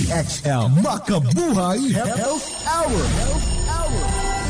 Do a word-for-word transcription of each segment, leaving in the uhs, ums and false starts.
X L Makabuhay Health Hour. Health Hour.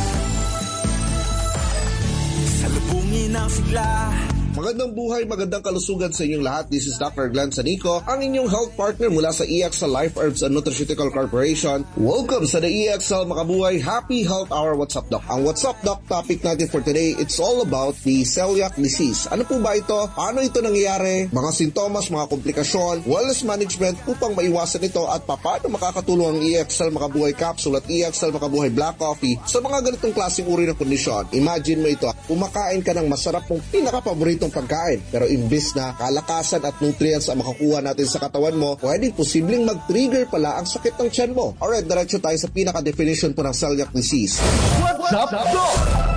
Salubungin ang sigla. Magandang buhay, magandang kalusugan sa inyong lahat. This is Doctor Glenn Sanico, ang inyong health partner mula sa E X L Life Herbs and Nutraceutical Corporation. Welcome sa the E X L Makabuhay Happy Health Hour. What's up, Doc? Ang What's up, Doc topic natin for today, it's all about the celiac disease. Ano po ba ito? Paano ito nangyayari? Mga sintomas, mga komplikasyon, wellness management upang maiwasan ito at paano makakatulong ang E X L Makabuhay Capsule at E X L Makabuhay Black Coffee sa mga ganitong klaseng uri ng kondisyon. Imagine mo ito, kumakain ka ng masarap mong pinaka-paboritong pagkain, pero imbis na kalakasan at nutrients ang makakuha natin sa katawan mo, pwedeng posibleng mag-trigger pala ang sakit ng tiyan mo. Alright, diretso tayo sa pinaka-definition po ng celiac disease. What's up, Doc?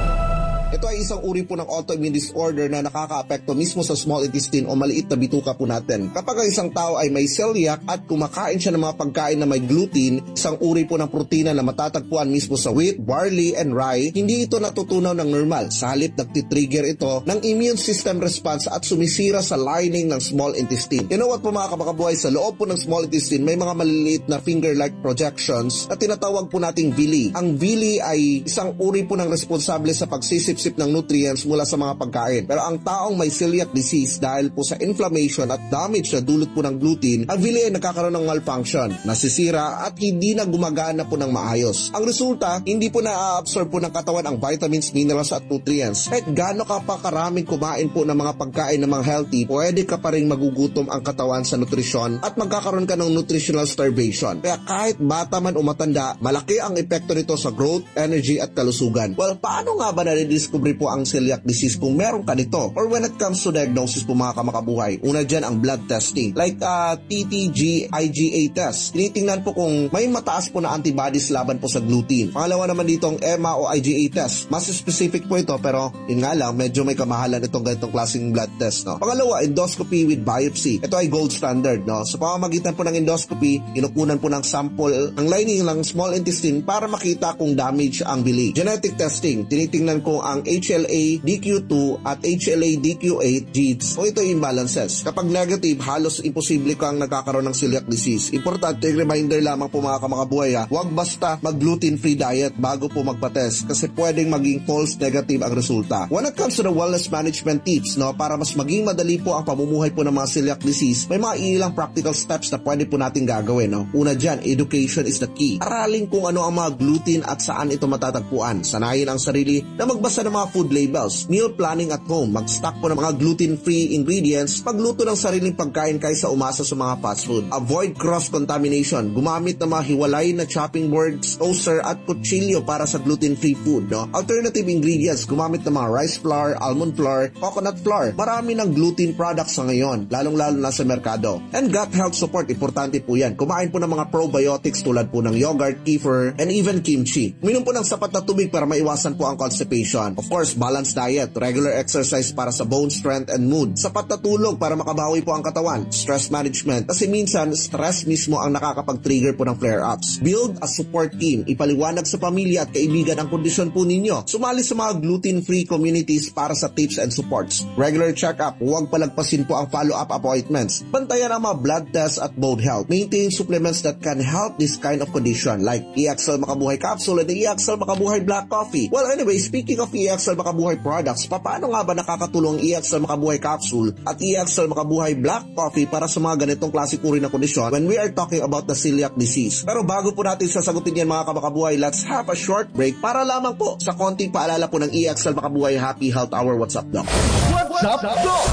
Ito ay isang uri po ng autoimmune disorder na nakakaapekto mismo sa small intestine o maliit na bituka po natin. Kapag ang isang tao ay may celiac at kumakain siya ng mga pagkain na may gluten, isang uri po ng protina na matatagpuan mismo sa wheat, barley, and rye, hindi ito natutunaw ng normal. Sa halip, nagtitrigger ito ng immune system response at sumisira sa lining ng small intestine. You know what po mga kapakabuhay, sa loob po ng small intestine, may mga maliliit na finger-like projections na tinatawag po nating villi. Ang villi ay isang uri po ng responsable sa pagsisip ng nutrients mula sa mga pagkain. Pero ang taong may celiac disease dahil po sa inflammation at damage na dulot po ng gluten, ang villi ay nagkakaroon ng malfunction, nasisira at hindi na gumagana po ng maayos. Ang resulta, hindi po na-absorb po ng katawan ang vitamins, minerals at nutrients. Kahit gaano ka pa karaming kumain po ng mga pagkain na mga healthy, pwede ka pa rin magugutom ang katawan sa nutrisyon at magkakaroon ka ng nutritional starvation. Kaya kahit bata man o matanda, malaki ang epekto nito sa growth, energy at kalusugan. Well, paano nga ba na-discover po ang celiac disease kung meron ka nito? Or when it comes to diagnosis po mga kamakabuhay, una dyan ang blood testing. Like uh, T T G I G A test. Tinitingnan po kung may mataas po na antibodies laban po sa gluten. Pangalawa naman dito ang E M A o I G A test. Mas specific po ito pero yun nga lang, medyo may kamahalan itong ganitong klaseng blood test. No? Pangalawa, endoscopy with biopsy. Ito ay gold standard. No? Sa pamamagitan po ng endoscopy, kinukunan po ng sample ang lining ng small intestine para makita kung damage ang bili. Genetic testing. Tinitingnan ko ang H L A D Q two at H L A D Q eight genes o ito yung imbalances. Kapag negative, halos imposible kang nagkakaroon ng celiac disease. Importante, reminder lamang po mga kamakabuhay ha, huwag basta mag-gluten-free diet bago po magpa-test kasi pwedeng maging false negative ang resulta. When it comes to the wellness management tips, no, para mas maging madali po ang pamumuhay po ng mga celiac disease, may mga ilang practical steps na pwede po natin gagawin. No? Una dyan, education is the key. Aralin kung ano ang mga gluten at saan ito matatagpuan. Sanayin ang sarili na magbasa ng mga food labels, meal planning at home, mag-stock po ng mga gluten-free ingredients, pagluto ng sariling pagkain kaysa umasa sa mga fast food. Avoid cross-contamination, gumamit ng mga hiwalay na chopping boards, toaster at kutsilyo para sa gluten-free food. No? Alternative ingredients, gumamit ng mga rice flour, almond flour, coconut flour. Marami ng gluten products sa ngayon, lalong-lalo na sa merkado. And gut health support, importante po yan. Kumain po ng mga probiotics tulad po ng yogurt, kefir, and even kimchi. Uminom po ng sapat na tubig para maiwasan po ang constipation. Of course, balanced diet, regular exercise para sa bone strength and mood, sapat na tulog para makabawi po ang katawan, stress management, kasi minsan stress mismo ang nakakapag-trigger po ng flare-ups. Build a support team, ipaliwanag sa pamilya at kaibigan ang kondisyon po ninyo. Sumali sa mga gluten-free communities para sa tips and supports. Regular check-up, huwag palagpasin po ang follow-up appointments. Bantayan ang mga blood tests at bone health. Maintain supplements that can help this kind of condition like E X L Makabuhay Capsule and the E X L Makabuhay Black Coffee. Well, anyway, speaking of E X L Makabuhay products, paano nga ba nakakatulong E X L Makabuhay Capsule at E X L Makabuhay Black Coffee para sa mga ganitong klaseng uri ng kondisyon when we are talking about the celiac disease? Pero bago po natin sasagutin yan mga kamakabuhay, let's have a short break para lamang po sa konting paalala po ng E X L Makabuhay Happy Health Hour. What's up, Doc? What's up, Doc?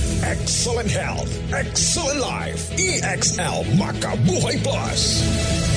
Excellent health, excellent life. E X L Makabuhay Plus.